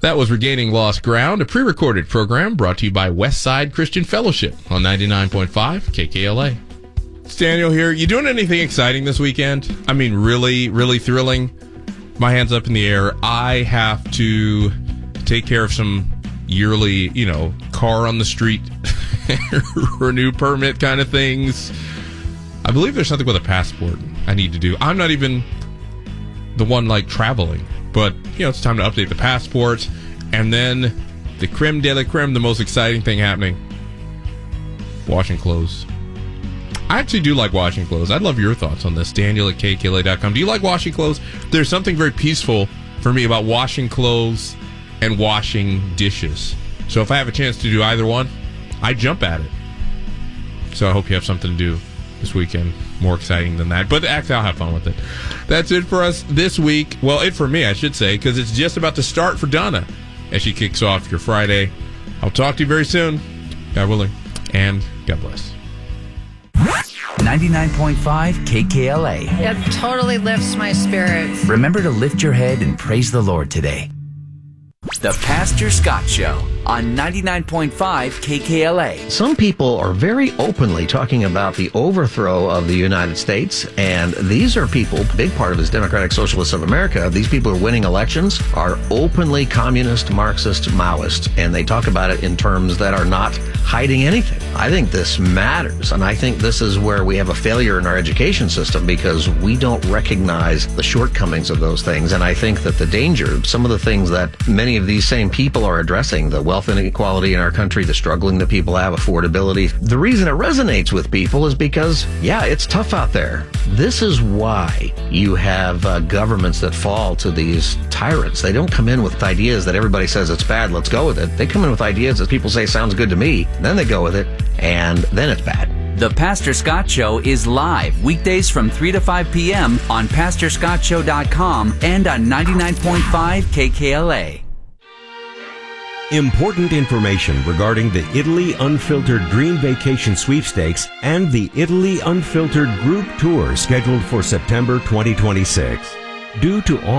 That was Regaining Lost Ground, a pre-recorded program brought to you by Westside Christian Fellowship on 99.5 KKLA. It's Daniel here. You doing anything exciting this weekend? I mean, really, really thrilling? My hands up in the air. I have to take care of some yearly, car on the street, renew permit kind of things. I believe there's something with a passport I need to do. I'm not even the one, traveling. But, it's time to update the passports. And then the creme de la creme, the most exciting thing happening, washing clothes. I actually do like washing clothes. I'd love your thoughts on this. Daniel at KKLA.com. Do you like washing clothes? There's something very peaceful for me about washing clothes and washing dishes. So if I have a chance to do either one, I jump at it. So I hope you have something to do this weekend more exciting than that. But actually, I'll have fun with it. That's it for us this week. Well, it for me, I should say, because it's just about to start for Donna as she kicks off your Friday. I'll talk to you very soon, God willing, and God bless. 99.5 KKLA. It totally lifts my spirits. Remember to lift your head and praise the Lord today. The Pastor Scott Show on 99.5 KKLA. Some people are very openly talking about the overthrow of the United States, and these are people, big part of this Democratic Socialists of America, these people who are winning elections are openly communist, Marxist, Maoist, and they talk about it in terms that are not hiding anything. I think this matters, and I think this is where we have a failure in our education system because we don't recognize the shortcomings of those things, and I think that the danger, some of the things that many of these same people are addressing, the wealth inequality in our country, the struggling that people have, affordability. The reason it resonates with people is because, it's tough out there. This is why you have governments that fall to these tyrants. They don't come in with ideas that everybody says it's bad, let's go with it. They come in with ideas that people say sounds good to me, then they go with it, and then it's bad. The Pastor Scott Show is live weekdays from 3 to 5 p.m. on PastorScottShow.com and on 99.5 KKLA. Important information regarding the Italy Unfiltered Dream Vacation Sweepstakes and the Italy Unfiltered Group Tour scheduled for September 2026. Due to